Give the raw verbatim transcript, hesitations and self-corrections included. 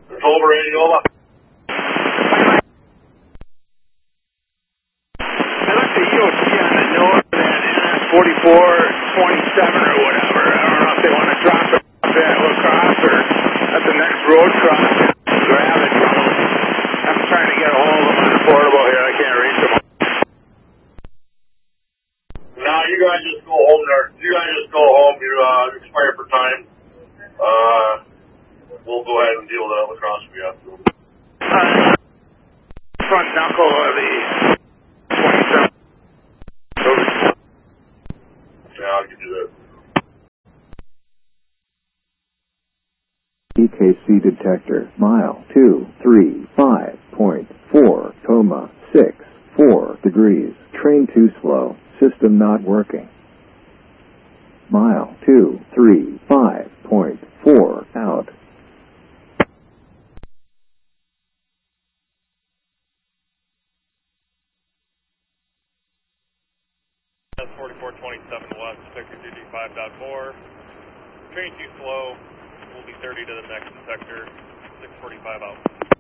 Control over Radiola. I left the E O T on the north and N S forty-four twenty-seven or whatever. I don't know if they want to drop it off at La Crosse or at the next road crossing and grab it from them. I'm trying to get a hold of them on the portable here. I can't reach them. Nah, you guys just go home there. You guys just go home. You uh, expire for time. Uh, we'll go ahead and deal with that lacrosse if we have to. Uh, front knuckle of the twenty-seven. Yeah, I can do that. E K C detector, mile two three five point four, coma six four degrees. Train too slow. System not working. Mile two three five point four out. That's forty-four twenty-seven west, sector two D five point four. Train too slow. We'll be thirty to the next sector. six forty-five out.